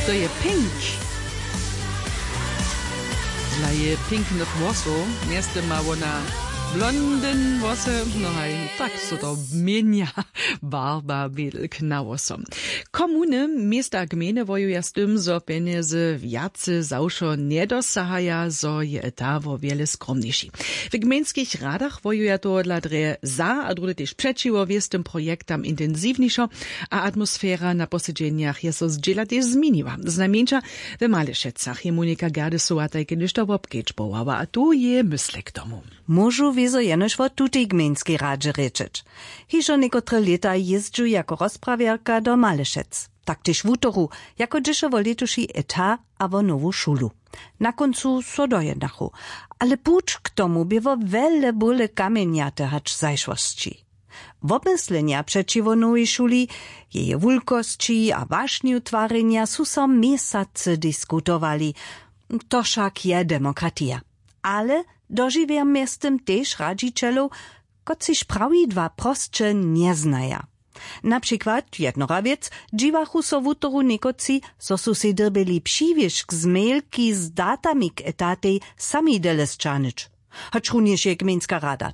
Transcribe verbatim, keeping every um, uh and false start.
To je Pink. Dla je pięknych włosów, miasto ma ona blondyn włosy, no hej, tak so to zmienia barba bielk na włosom. Komuny, miasta gminy wojuja z tym, zo pieniędzy wiacy zawsze nie dosahaja, zo je ta wo wiele skromniejszy. W gminskich radach wojuja to dla dre za, a drugie też przeciwo wiestym projektam intensywniejszo, a atmosfera na posiedzeniach je so zdziela też zmieniła. Znamieńcza w Malešecach je Monika Gerdesowa tajke ništo wobkečbowała, a tu je myślę k tomu. Môžu wieso jenož vo tutej gminskej radže rečeč. Hižo nekotre leta jezdžu jako rozprawiarka do Malešec. Tak tež v útoru, jako džešo vo letuši eta a vo novú šulu. Na koncu so dojednachu, ale púč k tomu by vo veľa bole kamenjate hač zajšvosti. Wobmyslenia przeciwo nowej szuli, jej wulkości a waśni utwarenia su so mesace diskutowali. To však je demokratia. Ale dožiwiam miestem też radzicielów, koci prawidła prostsze nie znaja. Na przykład jednorawiec dziwachu so w utoru nekoci, so su si drbeli pšivišk z mailki z datami k etatej sami delesčanič. Choć również je gminska rada